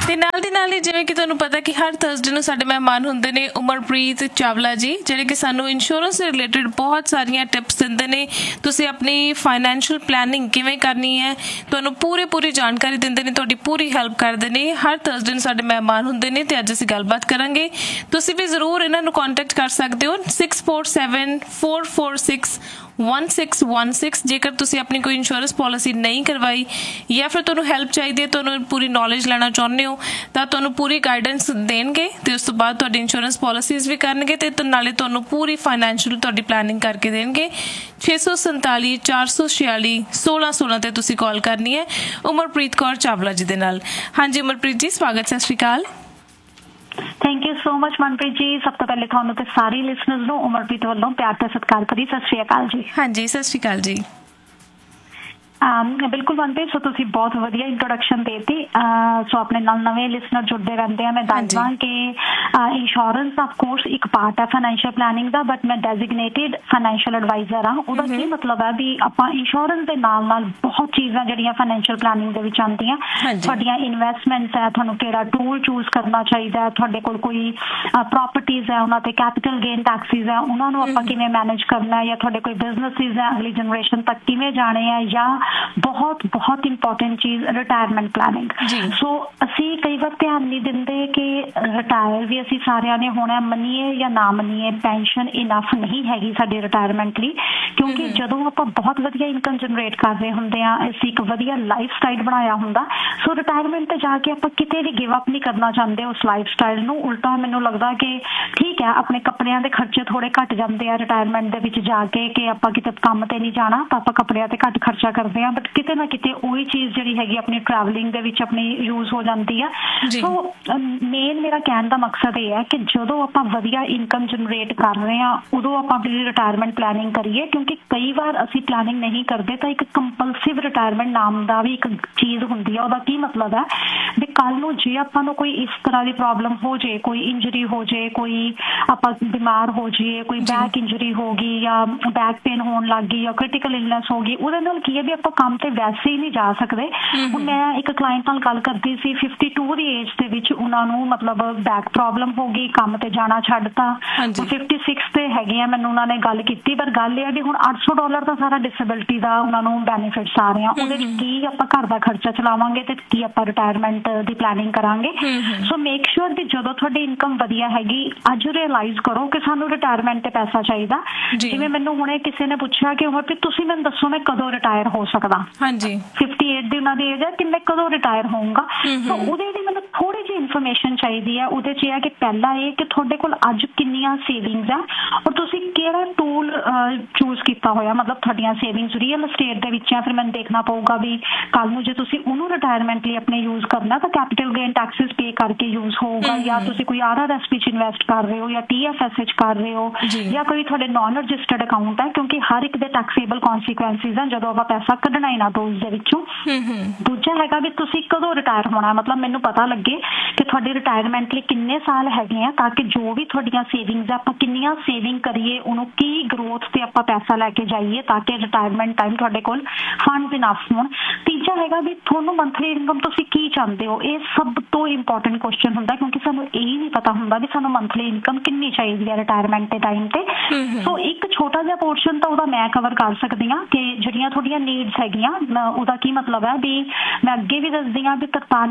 ਤੇ ਨਾਲ ਦੀ ਨਾਲ ਹੀ ਜਿਵੇਂ ਕਿ ਤੁਹਾਨੂੰ ਪਤਾ ਕਿ ਹਰ ਥਰਸਡੇ ਨੂੰ ਸਾਡੇ ਮਹਿਮਾਨ ਹੁੰਦੇ ਨੇ ਉਮਰਪ੍ਰੀਤ ਚਾਵਲਾ ਜੀ, ਜਿਹੜੇ ਕਿ ਸਾਨੂੰ ਇੰਸ਼ੋਰੈਂਸ ਦੇ ਰਿਲੇਟਡ ਬਹੁਤ ਸਾਰੀਆਂ ਟਿਪਸ ਦਿੰਦੇ ਨੇ। ਤੁਸੀਂ ਆਪਣੀ ਫਾਈਨੈਂਸ਼ੀਅਲ ਪਲੈਨਿੰਗ ਕਿਵੇਂ ਕਰਨੀ ਹੈ ਤੁਹਾਨੂੰ ਪੂਰੀ ਜਾਣਕਾਰੀ ਦਿੰਦੇ ਨੇ, ਤੁਹਾਡੀ ਪੂਰੀ ਹੈਲਪ ਕਰਦੇ ਨੇ। ਹਰ ਥਰਸਡੇ ਨੂੰ ਸਾਡੇ ਮਹਿਮਾਨ ਹੁੰਦੇ ਨੇ ਤੇ ਅੱਜ ਅਸੀਂ ਗੱਲਬਾਤ ਕਰਾਂਗੇ। ਤੁਸੀਂ ਵੀ ਜ਼ਰੂਰ ਇਹਨਾਂ ਨੂੰ ਕੰਟੈਕਟ ਕਰ ਸਕਦੇ ਹੋ 6474461616 ਜੇਕਰ ਤੁਸੀਂ ਆਪਣੀ ਕੋਈ ਇੰਸ਼ੋਰੈਂਸ ਪੋਲਿਸੀ ਨਹੀਂ ਕਰਵਾਈ ਜਾਂ ਫਿਰ ਤੁਹਾਨੂੰ ਹੈਲਪ ਚਾਹੀਦੀ ਹੈ, ਤੁਹਾਨੂੰ ਪੂਰੀ ਨੌਲੇਜ ਲੈਣਾ ਚਾਹੁੰਦੇ ਹੋ ਤਾਂ ਤੁਹਾਨੂੰ ਪੂਰੀ ਗਾਈਡੈਂਸ ਦੇਣਗੇ ਤੇ ਉਸ ਤੋਂ ਬਾਅਦ ਤੁਹਾਡੀ ਇੰਸ਼ੋਰੈਂਸ ਪੋਲਿਸੀਜ਼ ਵੀ ਕਰਨਗੇ ਤੇ ਨਾਲੇ ਤੁਹਾਨੂੰ ਪੂਰੀ ਫਾਈਨੈਂਸ਼ੀਅਲ ਤੁਹਾਡੀ ਪਲੈਨਿੰਗ ਕਰਕੇ ਦੇਣਗੇ। 647 446 1616 ਤੇ ਤੁਸੀਂ ਕਾਲ ਕਰਨੀ ਹੈ ਉਮਰਪ੍ਰੀਤ ਕੌਰ ਚਾਵਲਾ ਜੀ ਦੇ ਨਾਲ। ਹਾਂਜੀ ਉਮਰਪ੍ਰੀਤ ਜੀ, ਸਵਾਗਤ, ਸਤਿ ਸ਼੍ਰੀ ਅਕਾਲ। Thank you so much Manpreet ji. ਸਭ ਤੋਂ ਪਹਿਲੇ ਤੁਹਾਨੂੰ ਤੇ ਸਾਰੇ ਲਿਸਨਰਸ ਨੂੰ ਉਮਰਪ੍ਰੀਤ ਵੱਲੋਂ ਪਿਆਰ ਤੇ ਸਤਿਕਾਰ ਭਰੀ ਸਤਿ ਸ਼੍ਰੀ ਅਕਾਲ ਜੀ। ਹਾਂਜੀ, ਸਤਿ ਸ਼੍ਰੀ ਅਕਾਲ ਜੀ। ਬਿਲਕੁਲ ਮਨਪ੍ਰੀਤ, ਸੋ ਤੁਸੀਂ ਬਹੁਤ ਵਧੀਆ ਇੰਟਰੋਡਕਸ਼ਨ ਦੇਤੀ। ਸੋ ਆਪਣੇ ਨਾਲ ਨਵੇਂ ਲਿਸਨਰ ਜੁੜਦੇ ਰਹਿੰਦੇ ਆ। ਮੈਂ ਦੱਸਦਾ ਕਿ ਇੰਸ਼ੋਰੈਂਸ ਆਫ ਕੋਰਸ ਇੱਕ ਪਾਰਟ ਹੈ ਫਾਈਨੈਂਸ਼ੀਅਲ ਪਲੈਨਿੰਗ ਦਾ, ਬਟ ਮੈਂ ਡੈਜ਼ਿਗਨੇਟਿਡ ਫਾਈਨੈਂਸ਼ੀਅਲ ਐਡਵਾਈਜ਼ਰ ਹਾਂ। ਉਹਦਾ ਕੀ ਮਤਲਬ ਹੈ ਵੀ ਆਪਾਂ ਇੰਸ਼ੋਰੈਂਸ ਦੇ ਨਾਲ ਬਹੁਤ ਚੀਜ਼ਾਂ ਜਿਹੜੀਆਂ ਫਾਈਨੈਂਸ਼ੀਅਲ ਪਲੈਨਿੰਗ ਦੇ ਵਿੱਚ ਆਉਂਦੀਆਂ, ਤੁਹਾਡੀਆਂ ਇਨਵੈਸਟਮੈਂਟਸ ਹੈ, ਤੁਹਾਨੂੰ ਕਿਹੜਾ ਟੂਲ ਚੂਜ਼ ਕਰਨਾ ਚਾਹੀਦਾ, ਤੁਹਾਡੇ ਕੋਲ ਕੋਈ ਪ੍ਰੋਪਰਟੀਜ਼ ਹੈ ਉਹਨਾਂ ਤੇ ਕੈਪੀਟਲ ਗੇਨ ਟੈਕਸਿਸ ਹੈ ਉਹਨਾਂ ਨੂੰ ਆਪਾਂ ਕਿਵੇਂ ਮੈਨੇਜ ਕਰਨਾ, ਜਾਂ ਤੁਹਾਡੇ ਕੋਈ ਬਿਜ਼ਨਸਿਸ ਹੈ ਅਗਲੀ ਜਨਰੇਸ਼ਨ ਤੱਕ ਕਿਵੇਂ ਜਾਣੇ ਆ, ਜਾਂ ਬਹੁਤ ਇੰਪੋਰਟੈਂਟ ਚੀਜ਼ ਰਿਟਾਇਰਮੈਂਟ ਪਲੈਨਿੰਗ। ਸੋ ਅਸੀਂ ਕਈ ਵਾਰ ਧਿਆਨ ਨਹੀਂ ਦਿੰਦੇ ਕਿ ਰਿਟਾਇਰ ਵੀ ਅਸੀਂ ਸਾਰਿਆਂ ਨੇ ਹੋਣਾ, ਮੰਨੀਏ ਜਾਂ ਨਾ ਮੰਨੀਏ, ਪੈਨਸ਼ਨ ਇਨਫ ਨਹੀਂ ਹੈਗੀ ਸਾਡੇ ਰਿਟਾਇਰਮੈਂਟ ਲਈ, ਕਿਉਂਕਿ ਜਦੋਂ ਆਪਾਂ ਬਹੁਤ ਵਧੀਆ ਇਨਕਮ ਜਨਰੇਟ ਕਰ ਰਹੇ ਹੁੰਦੇ ਆ, ਅਸੀਂ ਇੱਕ ਵਧੀਆ ਲਾਈਫ ਸਟਾਈਲ ਬਣਾਇਆ ਹੁੰਦਾ, ਸੋ ਰਿਟਾਇਰਮੈਂਟ ਤੇ ਜਾ ਕੇ ਆਪਾਂ ਕਿਤੇ ਵੀ ਗਿਵ ਅਪ ਨਹੀਂ ਕਰਨਾ ਚਾਹੁੰਦੇ ਉਸ ਲਾਈਫ ਸਟਾਈਲ ਨੂੰ। ਉਲਟਾ ਮੈਨੂੰ ਲੱਗਦਾ ਕਿ ਠੀਕ ਹੈ, ਆਪਣੇ ਕੱਪੜਿਆਂ ਦੇ ਖਰਚੇ ਥੋੜੇ ਘੱਟ ਜਾਂਦੇ ਆ ਰਿਟਾਇਰਮੈਂਟ ਦੇ ਵਿੱਚ ਜਾ ਕੇ, ਕਿ ਆਪਾਂ ਕਿਤੇ ਕੰਮ ਤੇ ਨਹੀਂ ਜਾਣਾ ਤਾਂ ਆਪਾਂ ਕੱਪੜਿਆਂ ਤੇ ਘੱਟ ਖਰਚਾ ਕਰਦੇ, ਬਟ ਕਿਤੇ ਨਾ ਕਿਤੇ ਉਹੀ ਚੀਜ਼ ਜਿਹੜੀ ਹੈਗੀ ਆਪਣੀ ਟਰੈਵਲਿੰਗ ਦੇ ਵਿੱਚ ਆਪਣੀ ਯੂਜ਼ ਹੋ ਜਾਂਦੀ ਆ। ਸੋ ਮੇਨ ਮੇਰਾ ਕਹਿਣ ਦਾ ਮਕਸਦ ਇਹ ਹੈ ਕਿ ਜਦੋਂ ਆਪਾਂ ਵਧੀਆ ਇਨਕਮ ਜਨਰੇਟ ਕਰ ਰਹੇ ਹਾਂ ਉਦੋਂ ਆਪਾਂ ਆਪਣੀ ਰਿਟਾਇਰਮੈਂਟ ਪਲੈਨਿੰਗ ਕਰੀਏ, ਕਿਉਂਕਿ ਕਈ ਵਾਰ ਅਸੀਂ ਪਲੈਨਿੰਗ ਨਹੀਂ ਕਰਦੇ ਤਾਂ ਇੱਕ ਕੰਪਲਸਿਵ ਰਿਟਾਇਰਮੈਂਟ ਨਾਮ ਦਾ ਵੀ ਇੱਕ ਚੀਜ਼ ਹੁੰਦੀ ਆ। ਉਹਦਾ ਕੀ ਮਤਲਬ ਹੈ ਵੀ ਕੱਲ ਨੂੰ ਜੇ ਆਪਾਂ ਨੂੰ ਕੋਈ ਇਸ ਤਰ੍ਹਾਂ ਦੀ ਪ੍ਰੋਬਲਮ ਹੋ ਜੇ, ਕੋਈ ਇੰਜਰੀ ਹੋ ਜੇ, ਕੋਈ ਆਪਾਂ ਬਿਮਾਰ ਹੋ ਜਾਈਏ, ਕੋਈ ਬੈਕ ਇੰਜਰੀ ਹੋ ਗਈ ਜਾਂ ਬੈਕ ਪੇਨ ਹੋਣ ਲੱਗ ਗਈ ਜਾਂ ਕ੍ਰਿਟੀਕਲ ਇਲਨੈਸ ਹੋ ਗਈ, ਉਹਦੇ ਨਾਲ ਕੀ ਹੈ ਵੀ ਆਪਾਂ ਕੰਮ ਤੇ ਵੈਸੇ ਹੀ ਨਹੀਂ ਜਾ ਸਕਦੇ। ਹੁਣ ਮੈਂ ਇੱਕ ਕਲਾਇੰਟ ਨਾਲ ਗੱਲ ਕਰਦੀ ਸੀ 52 ਦੀ ਏਜ ਦੇ ਵਿੱਚ, ਉਹਨਾਂ ਨੂੰ ਮਤਲਬ ਬੈਕ ਪ੍ਰੋਬਲਮ ਹੋ ਗਈ, ਕੰਮ ਤੇ ਜਾਣਾ ਛੱਡਤਾ। 56 ਤੇ ਹੈਗੇ ਆ, ਮੈਨੂੰ ਉਹਨਾਂ ਨੇ ਗੱਲ ਕੀਤੀ, ਪਰ ਗੱਲ ਇਹ ਹੈ ਵੀ ਹੁਣ $800 ਦਾ ਸਾਰਾ ਡਿਸੇਬਿਲਿਟੀ ਦਾ ਉਹਨਾਂ ਨੂੰ ਬੈਨੀਫਿਟਸ ਆ ਰਹੇ ਆ। ਉਹਦੇ ਚ ਕੀ ਆਪਾਂ ਘਰ ਦਾ ਖਰਚਾ ਚਲਾਵਾਂਗੇ ਤੇ ਕੀ ਆਪਾਂ ਰਿਟਾਇਰਮੈਂਟ ਦੀ ਪਲੈਨਿੰਗ ਕਰਾਂਗੇ। ਸੋ ਮੇਕ ਸ਼ੋਰ ਵੀ ਜਦੋਂ ਤੁਹਾਡੀ ਇਨਕਮ ਵਧੀਆ ਹੈਗੀ, ਅੱਜ ਰਿਅਲਾਈਜ਼ ਕਰੋ ਕਿ ਸਾਨੂੰ ਰਿਟਾਇਰਮੈਂਟ ਤੇ ਪੈਸਾ ਚਾਹੀਦਾ। ਜਿਵੇਂ ਮੈਨੂੰ ਹੁਣੇ ਕਿਸੇ ਨੇ ਪੁੱਛਿਆ ਕਿ ਤੁਸੀਂ ਮੈਨੂੰ ਦੱਸੋ ਮੈਂ ਕਦੋਂ ਰਿਟਾਇਰ ਹੋ ਸਕਦਾ। 58 ਦੀ ਉਹਨਾਂ ਦੀ ਏਜ ਹੈ ਕਿ ਮੈਂ ਕਦੋਂ ਰਿਟਾਇਰ ਹੋਊਂਗਾ। ਸੋ ਉਹਦੇ ਲਈ ਮੈਨੂੰ ਥੋੜੀ ਜਿਹੀ ਇਨਫੋਰਮੇਸ਼ਨ ਚਾਹੀਦੀ ਹੈ। ਉਹਦੇ ਚ ਇਹ ਹੈ ਕਿ ਪਹਿਲਾ ਇਹ ਕਿ ਤੁਹਾਡੇ ਕੋਲ ਅੱਜ ਕਿੰਨੀਆਂ ਸੇਵਿੰਗਸ ਆ ਔਰ ਤੁਸੀਂ ਕਿਹੜਾ ਟੂਲ ਚੂਜ਼ ਕੀਤਾ ਹੋਇਆ, ਮਤਲਬ ਤੁਹਾਡੀਆਂ ਸੇਵਿੰਗਸ ਰੀਅਲ ਅਸਟੇਟ ਦੇ ਵਿੱਚ ਆ, ਫਿਰ ਮੈਨੂੰ ਦੇਖਣਾ ਪਊਗਾ ਵੀ ਕੱਲ ਨੂੰ ਜੇ ਤੁਸੀਂ ਉਹਨੂੰ ਰਿਟਾਇਰਮੈਂਟ ਲਈ ਆਪਣੇ ਯੂਜ਼ ਕਰਨਾ ਤਾਂ ਕੈਪੀਟਲ ਗੇਨ ਟੈਕਸਿਸ ਪੇ ਕਰਕੇ ਯੂਜ਼ ਹੋਊਗਾ, ਜਾਂ ਤੁਸੀਂ ਕੋਈ RRSP ਚ ਇਨਵੈਸਟ ਕਰ ਰਹੇ ਹੋ ਜਾਂ TFS ਚ ਕਰ ਰਹੇ ਹੋ, ਜਾਂ ਕੋਈ ਤੁਹਾਡੇ ਨॉन ਰਜਿਸਟਰਡ ਅਕਾਊਂਟ ਹੈ, ਕਿਉਂਕਿ ਹਰ ਇੱਕ ਦੇ ਟੈਕਸੇਬਲ ਕੌਨਸੀਕੁਐਂਸਿਸ ਆ ਜਦੋਂ ਆਪਾਂ ਪੈਸਾ ਕੱਢਣਾ ਹੀ ਨਾ ਦੋਜ਼ ਦੇ ਵਿੱਚੋਂ। ਦੂਜਾ ਹੈਗਾ ਵੀ ਤੁਸੀਂ ਕਦੋਂ ਰਿਟਾਇਰ ਹੋਣਾ, ਮਤਲਬ ਮੈਨੂੰ ਪਤਾ ਲੱਗੇ ਕਿ ਤੁਹਾਡੀ ਰਿਟਾਇਰਮੈਂਟ ਲਈ ਕਿੰਨੇ ਸਾਲ ਹੈਗੇ ਆ, ਤਾਂ ਕਿ ਜੋ ਵੀ ਤੁਹਾਡੀਆਂ ਸੇਵਿੰਗਸ ਆ ਆਪਾਂ ਕਿੰਨੀਆਂ ਸੇਵਿੰਗ ਕਰੀਏ, ਉਹਨੂੰ ਕੀ ਗਰੋਥ ਤੇ ਆਪਾਂ ਪੈਸਾ ਲੈ ਕੇ ਜਾਈਏ ਤਾਂ ਕਿ ਰਿਟਾਇਰਮੈਂਟ ਟਾਈਮ ਤੁਹਾਡੇ ਕੋਲ ਫੰਡਸ ਇਨਫ ਹੋਣ। ਤੀਜਾ ਹੈਗਾ ਵੀ ਤੁਹਾਨੂੰ ਮੰਥਲੀ ਇਨਕਮ ਤੁਸੀਂ ਕੀ ਚਾਹੁੰਦੇ ਹੋ। ਇਹ ਸਭ ਤੋਂ ਇੰਪੋਰਟੈਂਟ ਕੁਐਸਚਨ ਹੁੰਦਾ, ਕਿਉਂਕਿ ਸਾਨੂੰ ਇਹ ਨਹੀਂ ਪਤਾ ਹੁੰਦਾ ਵੀ ਸਾਨੂੰ ਮੰਥਲੀ ਇਨਕਮ ਕਿੰਨੀ ਚਾਹੀਦੀ ਹੈ ਰਿਟਾਇਰਮੈਂਟ ਦੇ ਟਾਈਮ ਤੇ। ਸੋ ਇੱਕ ਛੋਟਾ ਜਿਹਾ ਪੋਰਸ਼ਨ ਤਾਂ ਉਹਦਾ ਮੈਂ ਕਵਰ ਕਰ ਸਕਦੀ ਹਾਂ ਕਿ ਜਿਹੜੀਆਂ ਤੁਹਾਡੀਆਂ ਨੀਡਸ ਹੈਗੀਆਂ। ਉਹਦਾ ਕੀ ਮਤਲਬ ਹੈ ਵੀ ਮੈਂ ਅੱਗੇ ਵੀ ਦੱਸਦੀ ਹਾਂ ਵੀ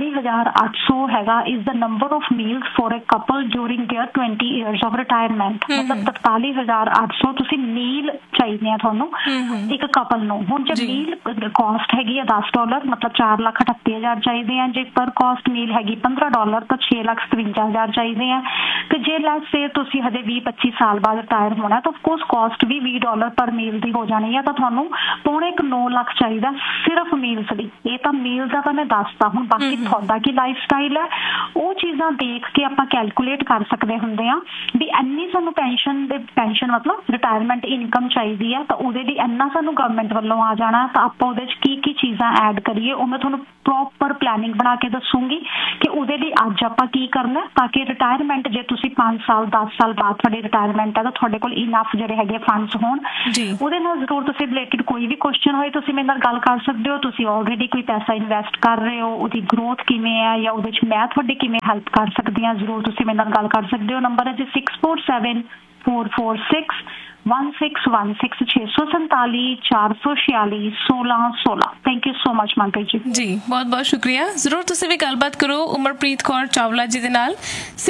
43,800 ਹੈਗਾ is the number of meals for a couple during there 20 years of retirement. ਮਤਲਬ 43,800 ਤੁਸੀਂ ਮੀਲ ਚਾਹੀਦੇ ਆ ਤੁਹਾਨੂੰ ਇੱਕ ਕਪਲ ਨੂੰ। ਹੁਣ ਜੇ ਮੀਲ ਕਾਸਟ ਹੈਗੀ ਆ $10, ਮਤਲਬ 4,38,000 ਚਾਹੀਦੇ ਆ। ਜੇ ਪਰ ਕਾਸਟ ਮੀਲ ਹੈਗੀ $15 ਤਾਂ 6,57,000 ਚਾਹੀਦੇ ਆ। ਤੇ ਜੇ ਲੈਟਸ ਸੇ ਤੁਸੀਂ ਹਜੇ 20-25 ਸਾਲ ਬਾਅਦ ਰਿਟਾਇਰ ਹੋਣਾ ਤਾਂ ਆਫਕੋਰਸ ਕਾਸਟ ਵੀ $20 ਪਰ ਮੀਲ ਦੀ ਹੋ ਜਾਣੀ ਹੈ, ਤਾਂ ਤੁਹਾਨੂੰ ਪੌਣੇ 9 ਲੱਖ ਚਾਹੀਦਾ ਸਿਰਫ ਮੀਲਸ ਲਈ। ਇਹ ਤਾਂ ਮੀਲਸ ਦਾ ਤਾਂ ਮੈਂ ਦੱਸਤਾ। ਹੁਣ ਬਾਕੀ ਤੁਹਾਡਾ ਕੀ ਲਾਈਫ ਸਟਾਈਲ ਹੈ ਉਹ ਚੀਜ਼ਾਂ ਦੇਖ ਕੇ ਆਪਾਂ ਕੈਲਕੂਲੇਟ ਕਰ ਸਕਦੇ ਹੁੰਦੇ ਆ ਵੀ ਇੰਨੀ ਸਾਨੂੰ ਪੈਨਸ਼ਨ ਮਤਲਬ ਰਿਟਾਇਰਮੈਂਟ ਇਨਕਮ ਚਾਹੀਦੀ ਆ, ਤਾਂ ਉਹਦੇ ਲਈ ਇੰਨਾ ਸਾਨੂੰ ਗਵਰਨਮੈਂਟ ਵੱਲੋਂ ਆ ਜਾਣਾ, ਤਾਂ ਆਪਾਂ ਉਹਦੇ ਚ ਕੀ ਚੀਜ਼ਾਂ ਐਡ ਕਰੀਏ ਉਹ ਮੈਂ ਤੁਹਾਨੂੰ ਪ੍ਰੋਪਰ ਪਲੈਨਿੰਗ ਬਣਾ ਕੇ ਦੱਸੂਗੀ ਕਿ ਉਹਦੇ ਲਈ ਅੱਜ ਆਪਾਂ ਕੀ ਕਰਨਾ, ਤਾਂ ਕਿ ਰਿਟਾਇਰਮੈਂਟ ਜੇ ਤੁਸੀਂ 5 ਸਾਲ 10 ਸਾਲ ਬਾਅਦ ਤੁਹਾਡੀ ਰਿਟਾਇਰਮੈਂਟ ਹੈ ਤਾਂ ਤੁਹਾਡੇ ਕੋਲ ਇਨਫ ਜਿਹੜੇ ਹੈਗੇ ਫੰਡਸ ਹੋਣ। ਉਹਦੇ ਨਾਲ ਜ਼ਰੂਰ ਤੁਸੀਂ ਰਿਲੇਟਡ ਕੋਈ ਵੀ ਕੁਐਸਚਨ ਹੋਏ ਤੁਸੀਂ ਮੇਰੇ ਨਾਲ ਗੱਲ ਕਰ ਸਕਦੇ ਹੋ। ਤੁਸੀਂ ਆਲਰੇਡੀ ਕੋਈ ਪੈਸਾ ਇਨਵੈਸਟ ਕਰ ਰਹੇ ਹੋ, ਉਹਦੀ ਗਰੋਥ ਕਿਵੇਂ ਹੈ, ਜਾਂ ਉਹਦੇ ਚ ਮੈਂ ਤੁਹਾਡੀ ਤੁਹਾਡੀ ਕਿਵੇਂ ਹੈਲਪ ਕਰ ਸਕਦੀ ਹਾਂ ਜ਼ਰੂਰ ਤੁਸੀਂ ਮੇਰੇ ਨਾਲ ਗੱਲ ਕਰ ਸਕਦੇ ਹੋ। ਨੰਬਰ ਹੈ ਜੀ 6474461616 647 thank you so much Manpreet ji ਬਹੁਤ ਬਹੁਤ ਸ਼ੁਕਰੀਆ। ਜ਼ਰੂਰ ਤੁਸੀਂ ਵੀ ਗੱਲਬਾਤ ਕਰੋ ਉਮਰਪ੍ਰੀਤ ਕੌਰ ਚਾਵਲਾ ਜੀ ਦੇ ਨਾਲ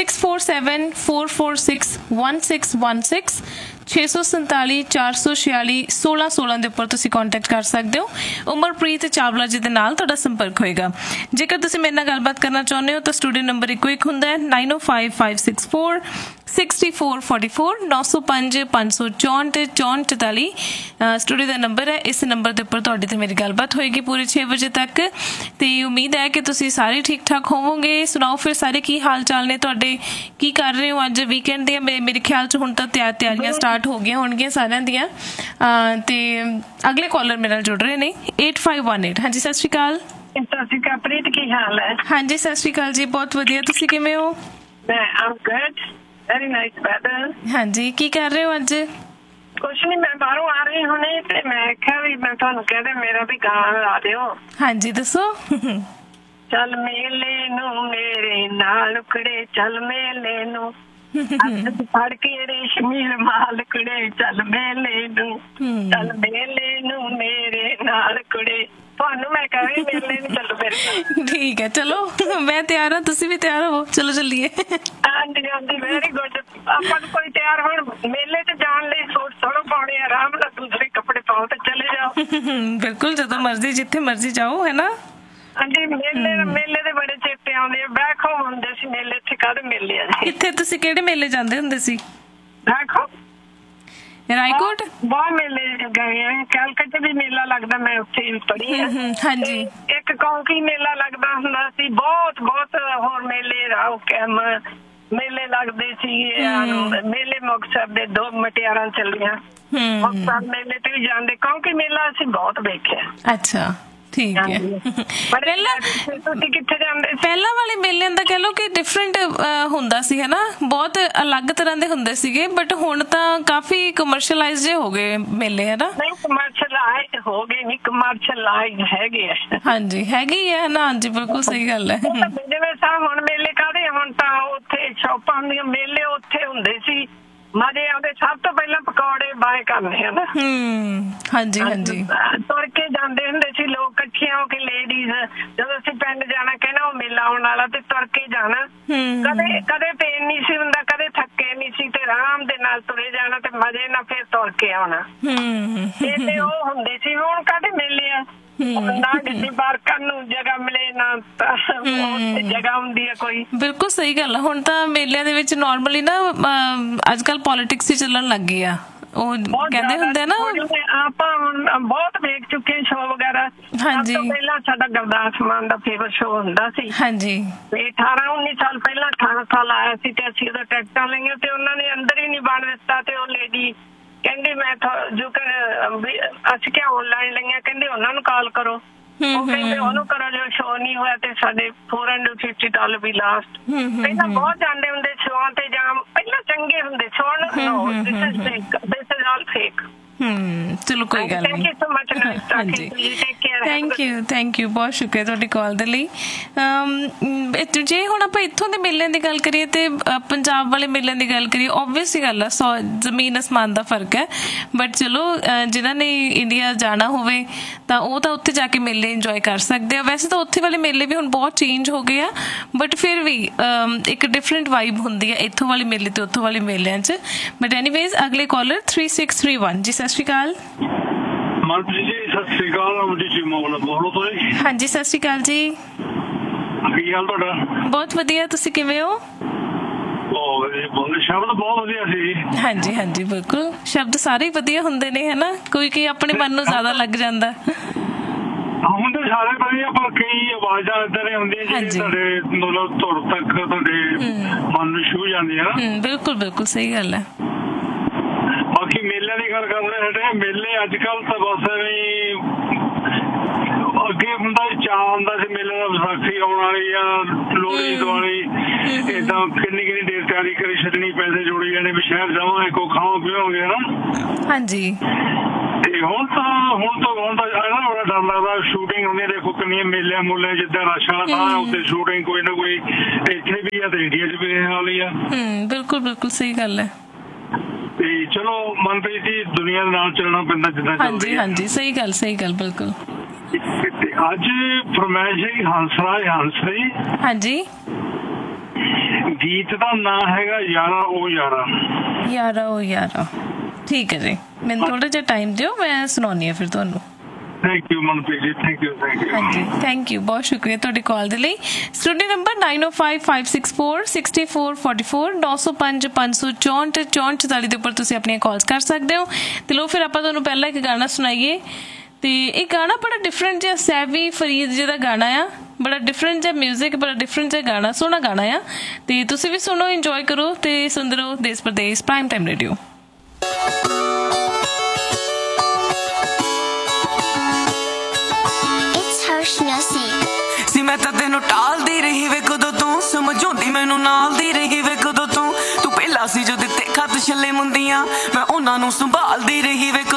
6474461616 647 446 1616 ਦੇ ਉੱਪਰ ਤੁਸੀਂ ਕੰਟੈਕਟ ਕਰ ਸਕਦੇ ਹੋ। ਉਮਰਪ੍ਰੀਤ ਚਾਵਲਾ ਜੀ ਦੇ ਨਾਲ ਤੁਹਾਡਾ ਸੰਪਰਕ ਹੋਏਗਾ। ਜੇਕਰ ਤੁਸੀਂ ਮੇਰੇ ਨਾਲ ਗੱਲਬਾਤ ਕਰਨਾ ਚਾਹੁੰਦੇ ਹੋ ਤਾਂ ਸਟੂਡੀਓ ਨੰਬਰ ਇੱਕੋ ਇੱਕ ਹੁੰਦਾ ਹੈ 905564 6444 905 564 6444 ਸਟੂਡੀਓ ਦਾ ਨੰਬਰ ਹੈ। ਇਸ ਨੰਬਰ ਦੇ ਉੱਪਰ ਤੁਹਾਡੀ ਤੇ ਮੇਰੀ ਗੱਲਬਾਤ ਹੋਏਗੀ ਪੂਰੇ 6 ਵਜੇ ਤੱਕ ਤੇ ਉਮੀਦ ਹੈ ਕਿ ਤੁਸੀਂ ਸਾਰੇ ਠੀਕ ਠਾਕ ਹੋਵੋਗੇ। ਸੁਣਾਓ ਫਿਰ ਸਾਰੇ ਕੀ ਹਾਲ ਚਾਲ ਨੇ ਤੁਹਾਡੇ, ਕੀ ਕਰ ਰਹੇ ਹੋ? ਅੱਜ ਵੀਕਐਂਡ ਦੀਆਂ ਮੇਰੇ ਖਿਆਲ 'ਚ ਹੁਣ ਤਾਂ ਤਿਆਰੀਆਂ ਸਟਾਰਟ ਹੋ ਗਈਆਂ ਹੋਣਗੀਆਂ ਸਾਰਿਆਂ ਦੀਆਂ। ਤੇ ਅਗਲੇ ਕਾਲਰ ਮੇਰੇ ਨਾਲ ਜੁੜ ਰਹੇ ਨੇ 8518। ਹਾਂਜੀ ਸਤਿ ਸ਼੍ਰੀ ਅਕਾਲ। ਸਤਿ ਸ਼੍ਰੀ ਅਕਾਲ ਪ੍ਰੀਤ, ਕੀ ਹਾਲ ਹੈ? ਹਾਂਜੀ ਸਤਿ ਸ਼੍ਰੀ ਅਕਾਲ ਜੀ, ਬਹੁਤ ਵਧੀਆ, ਤੁਸੀਂ ਕਿਵੇਂ ਹੋ? I'm good, very nice weather। ਹਾਂਜੀ ਕੀ ਕਰ ਰਹੇ ਹੋ ਅੱਜ? ਕੁਛ ਨਹੀਂ, ਮੈਂ ਬਾਹਰੋਂ ਆ ਰਹੀ ਹੁਣੇ ਤੇ ਮੈਂ ਕਿਹਾ ਵੀ ਮੈਂ ਤੁਹਾਨੂੰ ਕਹਿੰਦੇ ਮੇਰਾ ਵੀ ਗਾਣਾ ਲਾ ਦਿਓ। ਹਾਂਜੀ ਦੱਸੋ। ਚੱਲ ਮੇਲੇ ਨੂੰ ਮੇਰੇ ਨਾਲ ਕੁੜੇ, ਚੱਲ ਮੇਲੇ ਨੂੰ ਫੜ ਕੇ ਰੇਸ਼ਮੀ ਰੁਮਾਲ ਕੁੜੇ, ਚੱਲ ਮੇਲੇ ਨੂੰ, ਚੱਲ ਮੇਲੇ ਨੂੰ ਮੇਰੇ ਨਾਲ ਕੁੜੇ। ਤੁਹਾਨੂੰ ਮੈਂ ਕਹਾਂ ਮੇਲੇ ਨੂੰ ਚੱਲੋ ਮੇਰੇ ਨਾਲ। ਠੀਕ ਹੈ ਚਲੋ, ਮੈਂ ਤਿਆਰ ਹਾਂ, ਤੁਸੀਂ ਵੀ ਤਿਆਰ ਹੋ, ਚਲੋ ਚੱਲੀਏ। ਹਾਂਜੀ ਹਾਂਜੀ ਵੈਰੀ ਗੁੱਡ। ਆਪਾਂ ਨੂੰ ਕੋਈ ਤਿਆਰ ਹੋਣ ਮੇਲੇ 'ਚ ਜਾਣ ਲਈ ਸੂਟ ਸੋਹਣੇ ਪਾਉਣੇ, ਆਰਾਮ ਨਾਲ ਦੂਸਰੇ ਕੱਪੜੇ ਪਾਓ ਤੇ ਚਲੇ ਜਾਓ। ਬਿਲਕੁਲ, ਜਦੋਂ ਮਰਜ਼ੀ ਜਿੱਥੇ ਮਰਜ਼ੀ ਜਾਓ, ਹੈ ਨਾ। ਹਾਂਜੀ ਮੇਲੇ ਦੇ ਬੜੇ ਚੇਤੇ ਆਉਂਦੇ ਆ। ਬੈਕ ਹੋਮ ਹੁੰਦੇ ਸੀ ਮੇਲੇ, ਇੱਥੇ ਕਾਹਦੇ ਮੇਲੇ ਆ ਜੀ। ਕਿੱਥੇ ਤੁਸੀਂ ਕਿਹੜੇ ਮੇਲੇ ਜਾਂਦੇ ਹੁੰਦੇ ਸੀ? ਬੈਕ ਹੋਮ ਰਾਏਕੋਟ ਬਹੁਤ ਮੇਲੇ ਗਏ ਆ। ਕੈਲਕੱਤੇ ਵੀ ਮੇਲਾ ਲੱਗਦਾ, ਮੈਂ ਉੱਥੇ ਵੀ ਪੜ੍ਹੀ ਆ। ਹਾਂਜੀ ਇੱਕ ਕੌਂਕੀ ਮੇਲਾ ਲੱਗਦਾ ਹੁੰਦਾ ਸੀ, ਬਹੁਤ ਹੋਰ ਮੇਲੇ ਰਾਓ ਕੈਮ ਮੇਲੇ ਲੱਗਦੇ ਸੀ। ਮੇਲੇ ਮੁਕਤਸਰ ਦੇ 2 ਮਟਿਆਰਾਂ ਚੱਲੀਆਂ, ਮੁਕਤਸਰ ਮੇਲੇ ਤੇ ਵੀ ਜਾਂਦੇ। ਕੌਂਕੀ ਮੇਲਾ ਅਸੀਂ ਬਹੁਤ ਵੇਖਿਆ। ਅੱਛਾ ਠੀਕ ਹੈ। ਤੁਸੀਂ ਕਿੱਥੇ ਜਾਂਦੇ? ਪਹਿਲਾਂ ਵਾਲੇ ਮੇਲਿਆਂ ਦਾ ਕਹਿ ਲਓ ਕਿ ਡਿਫਰੈਂਟ ਹੁੰਦਾ ਸੀ, ਹੈ ਨਾ, ਬਹੁਤ ਅਲੱਗ ਤਰ੍ਹਾਂ ਦੇ ਹੁੰਦੇ ਸੀਗੇ। ਬਟ ਹੁਣ ਤਾਂ ਕਾਫੀ ਕਮਰਸ਼ੀਅਲਾਈਜ਼ ਜੇ ਹੋ ਗਏ ਮੇਲੇ, ਹੈ ਨਾ। ਨਹੀਂ ਕਮਰਸ਼ੀਅਲਾਈਜ਼ ਹੋ ਗਏ, ਨਹੀਂ ਕਮਰਸ਼ੀਅਲਾਈਜ਼ ਹੈਗੇ ਆ। ਹਾਂਜੀ ਹੈਗੀ ਹੈ ਨਾ। ਹਾਂਜੀ ਬਿਲਕੁਲ ਸਹੀ ਗੱਲ ਹੈ। ਜਿਵੇਂ ਹੁਣ ਮੇਲੇ ਕਾਹਦੇ, ਹੁਣ ਤਾਂ ਉੱਥੇ ਸ਼ੌਪਾਂ ਦੀਆਂ ਮੇਲੇ ਉੱਥੇ ਹੁੰਦੇ ਸੀ, ਮਜ਼ੇ ਆਉਂਦੇ। ਸਭ ਤੋਂ ਪਹਿਲਾਂ ਪਕੌੜੇ ਬਾਏ ਕਰਨੇ ਆ ਨਾ। ਹਾਂਜੀ ਹਾਂਜੀ ਤੁਰ ਕੇ ਜਾਂਦੇ ਹੁੰਦੇ ਸੀ ਲੋਕ ਇਕੱਠੀਆਂ ਹੋ ਕੇ, ਲੇਡੀਜ਼। ਜਦੋਂ ਅਸੀਂ ਪਿੰਡ ਜਾਣਾ ਕਹਿਣਾ ਉਹ ਮੇਲਾ ਆਉਣ ਵਾਲਾ ਤੇ ਤੁਰ ਕੇ ਜਾਣਾ। ਕਦੇ ਪੇਨ ਨਹੀਂ ਸੀ ਹੁੰਦਾ, ਕਦੇ ਥੱਕੇ ਨਹੀਂ ਸੀ ਤੇ ਆਰਾਮ ਦੇ ਨਾਲ ਤੁਰੇ ਜਾਣਾ ਤੇ ਮਜ਼ੇ ਨਾਲ ਫਿਰ ਤੁਰ ਕੇ ਆਉਣਾ। ਮੇਲੇ ਉਹ ਹੁੰਦੇ ਸੀ। ਹੁਣ ਕਾਹਦੇ ਮੇਲੇ ਆ, ਨਾ ਗੱਡੀ ਪਾਰਕ ਕਰਨ ਨੂੰ ਜਗ੍ਹਾ ਮਿਲੇ, ਨਾ ਜਗ੍ਹਾ ਹੁੰਦੀ ਆ ਕੋਈ। ਬਿਲਕੁਲ ਸਹੀ ਗੱਲ ਆ। ਹੁਣ ਤਾਂ ਮੇਲਿਆਂ ਦੇ ਵਿੱਚ ਨਾਰਮਲੀ ਨਾ ਅੱਜ ਕੱਲ ਪੋਲੀਟਿਕਸ ਹੀ ਚੱਲਣ ਲੱਗ ਗਈ ਆ। ਉਹ ਕਹਿੰਦੇ ਹੁੰਦੇ ਨਾ, ਆਪਾਂ ਹੁਣ ਬਹੁਤ ਵੇਖ ਚੁੱਕੇ ਸ਼ੋਅ ਵਗੈਰਾ। ਹਾਂਜੀ ਪਹਿਲਾਂ ਸਾਡਾ ਗੁਰਦਾਸ ਮਾਨ ਦਾ ਫੇਵਰ ਸ਼ੋਅ ਹੁੰਦਾ ਸੀ। ਹਾਂਜੀ 18-19 ਸਾਲ ਪਹਿਲਾਂ 18 ਸਾਲ ਆਇਆ ਸੀ ਤੇ ਅਸੀਂ ਉਹਦਾ ਟਿਕਟਾਂ ਲਈਆਂ ਤੇ ਉਹਨਾਂ ਨੇ ਅੰਦਰ ਹੀ ਨਹੀਂ ਬਣ ਦਿੱਤਾ। ਤੇ ਉਹ ਲੇਡੀ ਕਹਿੰਦੀ ਮੈਂ ਜੋ ਅਸੀਂ ਕਿਹਾ ਆਨਲਾਈਨ ਲਈਆਂ, ਕਹਿੰਦੇ ਉਹਨਾਂ ਨੂੰ ਕਾਲ ਕਰੋ। ਉਹ ਕਹਿੰਦੇ ਉਹਨੂੰ ਕਰੋ ਜੋ ਸ਼ੋਅ ਨਹੀਂ ਹੋਇਆ ਤੇ ਸਾਡੇ $450 ਵੀ ਲਾਸਟ। ਪਹਿਲਾਂ ਬਹੁਤ ਜਾਂਦੇ ਹੁੰਦੇ ਸ਼ੋਆਂ ਤੇ, ਜਾਂ ਪਹਿਲਾਂ ਚੰਗੇ ਹੁੰਦੇ show. This is all fake. ਚਲੋ ਕੋਈ ਗੱਲ ਨਹੀਂ। ਹਾਂਜੀ ਥੈਂਕ ਯੂ ਬਹੁਤ ਸ਼ੁਕਰੀਆ ਤੁਹਾਡੀ ਕਾਲ ਦੇ ਲਈ। ਜੇ ਹੁਣ ਆਪਾਂ ਇੱਥੋਂ ਦੇ ਮੇਲਿਆਂ ਦੀ ਗੱਲ ਕਰੀਏ ਤੇ ਪੰਜਾਬ ਵਾਲੇ ਮੇਲਿਆਂ ਦੀ ਗੱਲ ਕਰੀਏ, ਓਬਵੀਅਸ ਹੀ ਗੱਲ ਆ, ਜ਼ਮੀਨ ਅਸਮਾਨ ਦਾ ਫਰਕ ਹੈ। ਬਟ ਚਲੋ ਜਿਨ੍ਹਾਂ ਨੇ ਇੰਡੀਆ ਜਾਣਾ ਹੋਵੇ ਤਾਂ ਉਹ ਤਾਂ ਉੱਥੇ ਜਾ ਕੇ ਮੇਲੇ ਇੰਜੋਏ ਕਰ ਸਕਦੇ ਆ। ਵੈਸੇ ਤਾਂ ਉੱਥੇ ਵਾਲੇ ਮੇਲੇ ਵੀ ਹੁਣ ਬਹੁਤ ਚੇਂਜ ਹੋ ਗਏ ਆ, ਬਟ ਫਿਰ ਵੀ ਇੱਕ ਡਿਫਰੈਂਟ ਵਾਈਬ ਹੁੰਦੀ ਹੈ ਇੱਥੋਂ ਵਾਲੇ ਮੇਲੇ ਤੇ ਉੱਥੋਂ ਵਾਲੇ ਮੇਲਿਆਂ 'ਚ। ਬਟ ਐਨੀਵੇਜ਼ ਅਗਲੇ ਕਾਲਰ 3631 ਜੀ। ਸਤਿ ਸ਼੍ਰੀ ਅਕਾਲ ਮਨਪ੍ਰੀਤ ਜੀ। ਸਤਿ ਸ਼੍ਰੀ ਅਕਾਲ। ਬੋਲੋ ਤੁਸੀਂ। ਹਾਂਜੀ ਸਤਿ ਸ਼੍ਰੀ ਅਕਾਲ ਜੀ। ਕੀ ਹਾਲ ਤੁਹਾਡਾ? ਬਹੁਤ ਵਧੀਆ, ਤੁਸੀਂ ਕਿਵੇਂ ਹੋ? ਸ਼ਬਦ ਬਹੁਤ ਵਧੀਆ ਸੀ। ਹਾਂਜੀ ਹਾਂਜੀ ਬਿਲਕੁਲ, ਸ਼ਬਦ ਸਾਰੇ ਹੀ ਵਧੀਆ ਹੁੰਦੇ ਨੇ, ਹੈ ਨਾ। ਕੋਈ ਆਪਣੇ ਮਨ ਨੂੰ ਜ਼ਿਆਦਾ ਲੱਗ ਜਾਂਦਾ। ਹੁੰਦੇ ਸਾਰੇ ਵਧੀਆ, ਪਰ ਕਈ ਆਵਾਜ਼ਾਂ ਏਦਾਂ ਦੀਆਂ ਹੁੰਦੀਆਂ ਜਿਹੜੀਆਂ ਤੁਹਾਡੇ ਮਤਲਬ ਧੁਰ ਤੱਕ ਤੁਹਾਡੇ ਮਨ ਨੂੰ ਛੂਹ ਜਾਂਦੀਆਂ। ਬਿਲਕੁਲ ਬਿਲਕੁਲ ਸਹੀ ਗੱਲ ਹੈ। ਬਾਕੀ ਮੇਲਿਆਂ ਦੀ ਗੱਲ ਕਰਦੇ ਸਾਡੇ ਮੇਲੇ ਅੱਜ ਕੱਲ ਤਾਂ ਬਸ ਅੱਗੇ ਹੁੰਦਾ ਚਾਅ ਹੁੰਦਾ ਸੀ ਮੇਲੇ ਦਾ, ਵਿਸਾਖੀ ਆਉਣ ਵਾਲੀ ਆ, ਲੋਹੜੀ ਦੀਵਾਲੀ, ਏਦਾਂ ਕਿੰਨੀ ਦੇਰ ਤਿਆਰੀ ਕਰੀ ਛੱਡਣੀ, ਪੈਸੇ ਜੋੜੀ ਜਾਣੇ ਵੀ ਸ਼ਹਿਰ ਜਾਵਾਂਗੇ, ਕੋ ਖਾਓ ਪੀਓਗੇ ਨਾ। ਹਾਂਜੀ ਤੇ ਹੁਣ ਤਾਂ ਨਾ ਬੜਾ ਡਰ ਲੱਗਦਾ। ਸ਼ੂਟਿੰਗ ਹੁੰਦੀ ਦੇਖੋ ਕਿੰਨੀਆਂ ਮੇਲਿਆਂ ਮੂਲਿਆਂ ਜਿੱਦਾਂ ਰਸ਼ ਵਾਲਾ ਥਾਂ ਉੱਥੇ ਸ਼ੂਟਿੰਗ ਕੋਈ ਨਾ ਕੋਈ ਇੱਥੇ ਵੀ ਆ ਤੇ ਇੰਡੀਆ 'ਚ ਵੀ ਇਹ ਹਾਲ ਹੀ ਆ। ਬਿਲਕੁਲ ਬਿਲਕੁਲ ਸਹੀ ਗੱਲ ਹੈ। ਤੇ ਚਲੋ ਮਨਪ੍ਰੀਤ ਜੀ ਦੁਨੀਆ ਦੇ ਨਾਲ ਚੱਲਣਾ ਪੈਂਦਾ ਜਿੱਦਾਂ ਚੱਲਦੀ ਹੈ। ਹਾਂਜੀ ਸਹੀ ਗੱਲ ਬਿਲਕੁਲ। ਅੱਜ ਫਰਮਾਇਸ਼ ਹੈ ਹੰਸ ਦੀ। ਹਾਂਜੀ ਗੀਤ ਦਾ ਨਾਂ ਹੈਗਾ ਯਾਰਾ ਉਹ ਯਾਰਾ। ਠੀਕ ਹੈ ਜੀ, ਮੈਨੂੰ ਥੋੜਾ ਜਿਹਾ ਟਾਈਮ ਦਿਓ, ਮੈਂ ਸੁਣਾਉਣੀ ਆ ਫਿਰ ਤੁਹਾਨੂੰ। Thank you Manpreet ji, thank you. ਹਾਂਜੀ ਥੈਂਕ ਯੂ, ਬਹੁਤ ਸ਼ੁਕਰੀਆ ਤੁਹਾਡੀ ਕਾਲ ਦੇ ਲਈ। ਸਟੂਡੀਓ ਨੰਬਰ 9055646444 9055646444 ਦੇ ਉੱਪਰ ਤੁਸੀਂ ਆਪਣੀਆਂ ਕਾਲਸ ਕਰ ਸਕਦੇ ਹੋ। ਤੇ ਲੋ ਫਿਰ ਆਪਾਂ ਤੁਹਾਨੂੰ ਪਹਿਲਾਂ ਇੱਕ ਗਾਣਾ ਸੁਣਾਈਏ। ਤੇ ਇਹ ਗਾਣਾ ਬੜਾ ਡਿਫਰੈਂਟ ਜਿਹਾ ਸੈਵੀ ਫਰੀਦ ਜੀ ਦਾ ਗਾਣਾ ਆ, ਬੜਾ ਡਿਫਰੈਂਟ ਜਿਹਾ ਮਿਊਜ਼ਿਕ, ਬੜਾ ਡਿਫਰੈਂਟ ਜਿਹਾ ਗਾਣਾ, ਸੋਹਣਾ ਗਾਣਾ ਆ। ਤੇ ਤੁਸੀਂ ਵੀ ਸੁਣੋ, ਇੰਜੋਏ ਕਰੋ ਤੇ ਸੁਣਦੇ ਰਹੋ ਦੇਸ਼ ਪ੍ਰਦੇਸ਼ ਪ੍ਰਾਈਮ ਟਾਈਮ ਰੇਡੀਓ। ਸੀ ਮੈਂ ਤਾਂ ਤੈਨੂੰ ਟਾਲਦੀ ਰਹੀ ਵੇ ਕਦੋਂ ਤੂੰ, ਸਮਝਾਉਂਦੀ ਮੈਨੂੰ ਨਾਲ ਦੀ ਰਹੀ ਵੇ ਕਦੋਂ ਤੂੰ ਪਹਿਲਾਂ ਸੀ ਜੋ ਦਿੱਤੇ ਖੱਤ ਛੱਲੇ ਮੁੰਦੀਆਂ, ਮੈਂ ਉਹਨਾਂ ਨੂੰ ਸੰਭਾਲਦੀ ਰਹੀ ਵੇ।